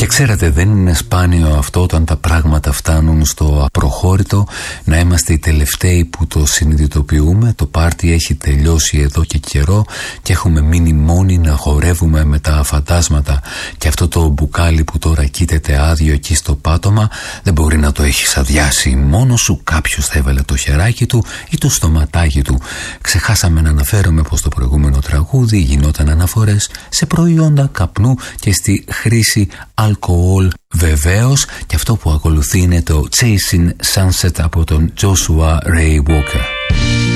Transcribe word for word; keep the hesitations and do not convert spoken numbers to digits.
ξέρετε, δεν είναι σπάνιο αυτό όταν τα πράγματα φτάνουν στο απροχώρητο να είμαστε οι τελευταίοι που το συνειδητοποιούμε. Το πάρτι έχει τελειώσει εδώ και καιρό και έχουμε μείνει μόνοι να χορεύουμε με τα φαντάσματα, και αυτό το μπουκάλι που τώρα κοίταται άδειο εκεί στο πάτωμα δεν μπορεί να το έχεις αδειάσει μόνος σου. Κάποιος θα έβαλε το χεράκι του ή το στοματάκι του. Ξεχάσαμε να αναφέρουμε πως το προηγούμενο τραγούδι γινόταν αναφορές σε προϊόντα καπνού και στη χρήση αλκοόλ βεβαίως, και αυτό που ακολουθεί είναι το Chasing Sunset από τον Joshua Ray Walker.